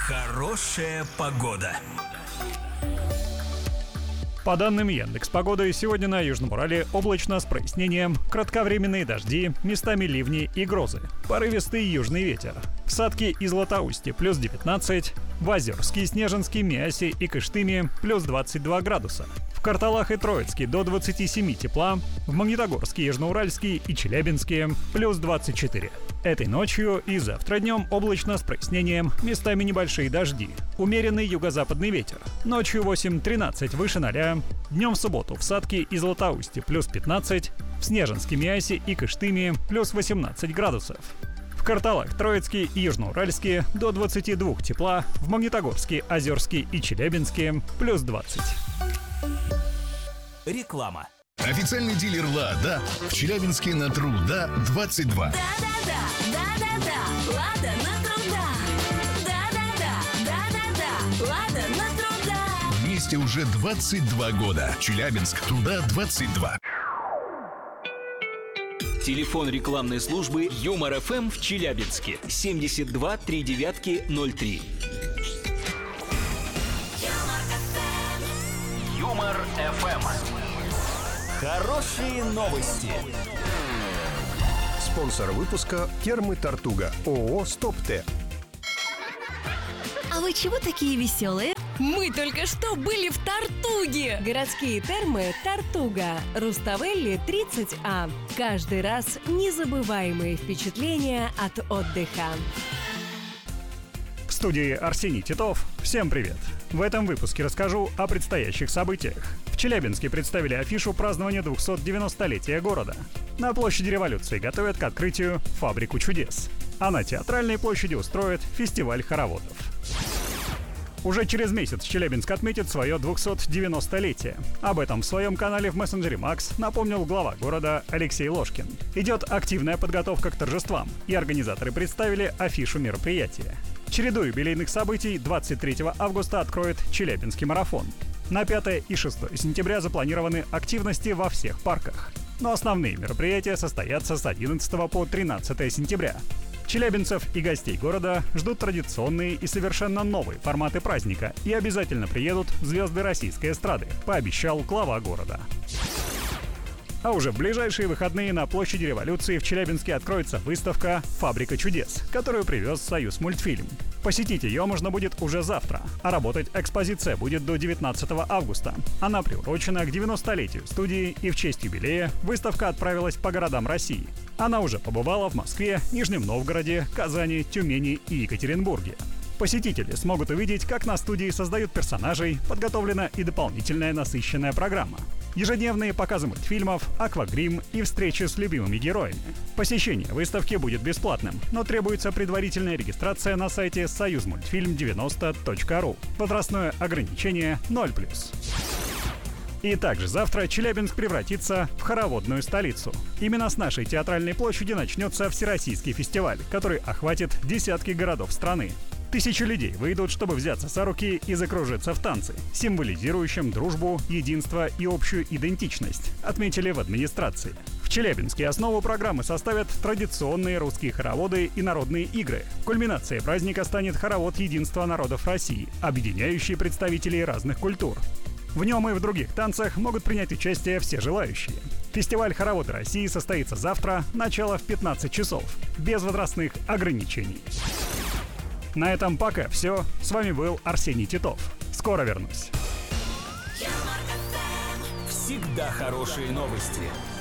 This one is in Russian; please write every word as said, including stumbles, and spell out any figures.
Хорошая погода. По данным Яндекс.Погоды, сегодня на Южном Урале облачно с прояснением, кратковременные дожди, местами ливни и грозы, порывистый южный ветер. В Сатке и Златоусте плюс девятнадцать, в Озерске, Снежинске, Миасе и Кыштыме плюс двадцать два градуса. В Карталах и Троицке до двадцати семи тепла, в Магнитогорске, Южноуральске и Челябинске плюс двадцать четыре. Этой ночью и завтра днем облачно с прояснением, местами небольшие дожди, умеренный юго-западный ветер. Ночью восемь-тринадцать выше ноля, днем в субботу в Сатке и Златоусте плюс пятнадцать, в Снежинске, Миасе и Кыштыме плюс восемнадцать градусов. В Карталах, Троицке и Южноуральске до двадцати двух тепла, в Магнитогорске, Озерске и Челябинске плюс двадцать. Реклама. Официальный дилер «Лада» в Челябинске на Труда двадцать два. Да-да-да, да-да-да, «Лада» на Труда. Да-да-да, да-да-да, «Лада» на Труда. Вместе уже двадцать два года. Челябинск, Труда двадцать два. Телефон рекламной службы Юмор эф эм в Челябинске семьдесят два три девятки ноль три. Юмор эф эм. Хорошие новости. Спонсор выпуска «Термы Тартуга», ООО «Стоп-Т». А вы чего такие веселые? Мы только что были в Тартуге. Городские термы «Тартуга», Руставелли тридцать А. Каждый раз незабываемые впечатления от отдыха. В студии Арсений Титов. Всем привет! В этом выпуске расскажу о предстоящих событиях. В Челябинске представили афишу празднования двухсот девяностолетия города. На площади Революции готовят к открытию «Фабрику чудес». А на Театральной площади устроят фестиваль хороводов. Уже через месяц Челябинск отметит свое двухсотдевяностолетие. Об этом в своем канале в мессенджере Макс напомнил глава города Алексей Ложкин. Идет активная подготовка к торжествам, и организаторы представили афишу мероприятия. Череду юбилейных событий двадцать третьего августа откроет Челябинский марафон. На пятое и шестое сентября запланированы активности во всех парках. Но основные мероприятия состоятся с одиннадцатого по тринадцатое сентября. Челябинцев и гостей города ждут традиционные и совершенно новые форматы праздника, и обязательно приедут звезды российской эстрады, пообещал глава города. А уже в ближайшие выходные на площади Революции в Челябинске откроется выставка «Фабрика чудес», которую привез Союзмультфильм. Посетить ее можно будет уже завтра, а работать экспозиция будет до девятнадцатого августа. Она приурочена к девяностолетию студии, и в честь юбилея выставка отправилась по городам России. Она уже побывала в Москве, Нижнем Новгороде, Казани, Тюмени и Екатеринбурге. Посетители смогут увидеть, как на студии создают персонажей, подготовлена и дополнительная насыщенная программа. Ежедневные показы мультфильмов, аквагрим и встречи с любимыми героями. Посещение выставки будет бесплатным, но требуется предварительная регистрация на сайте союзмультфильм девяносто точка ру. Возрастное ограничение ноль плюс. И также завтра Челябинск превратится в хороводную столицу. Именно с нашей театральной площади начнется всероссийский фестиваль, который охватит десятки городов страны. Тысячи людей выйдут, чтобы взяться за руки и закружиться в танце, символизирующем дружбу, единство и общую идентичность, отметили в администрации. В Челябинске основу программы составят традиционные русские хороводы и народные игры. Кульминацией праздника станет хоровод единства народов России, объединяющий представителей разных культур. В нем и в других танцах могут принять участие все желающие. Фестиваль хоровода России состоится завтра, начало в пятнадцать часов, без возрастных ограничений. На этом пока все. С вами был Арсений Титов. Скоро вернусь. Всегда хорошие новости.